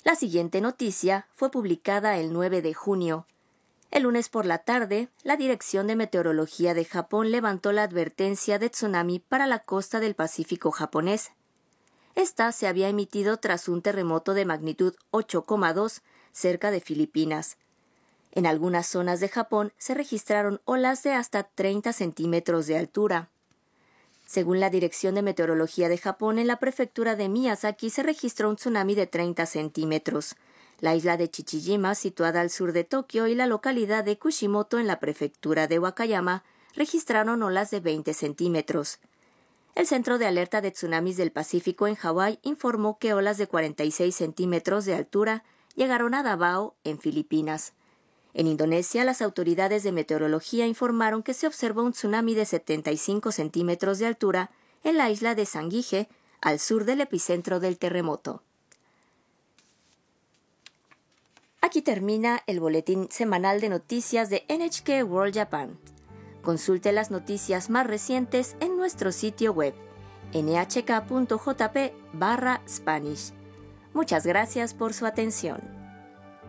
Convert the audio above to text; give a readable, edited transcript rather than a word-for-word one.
La siguiente noticia fue publicada el 9 de junio. El lunes por la tarde, la Dirección de Meteorología de Japón levantó la advertencia de tsunami para la costa del Pacífico japonés. Esta se había emitido tras un terremoto de magnitud 8,2 cerca de Filipinas. En algunas zonas de Japón se registraron olas de hasta 30 centímetros de altura. Según la Dirección de Meteorología de Japón, en la prefectura de Miyazaki se registró un tsunami de 30 centímetros. La isla de Chichijima, situada al sur de Tokio, y la localidad de Kushimoto, en la prefectura de Wakayama, registraron olas de 20 centímetros. El Centro de Alerta de Tsunamis del Pacífico en Hawái informó que olas de 46 centímetros de altura llegaron a Davao, en Filipinas. En Indonesia, las autoridades de meteorología informaron que se observó un tsunami de 75 centímetros de altura en la isla de Sangihe, al sur del epicentro del terremoto. Aquí termina el boletín semanal de noticias de NHK World Japan. Consulte las noticias más recientes en nuestro sitio web nhk.jp/Spanish. Muchas gracias por su atención.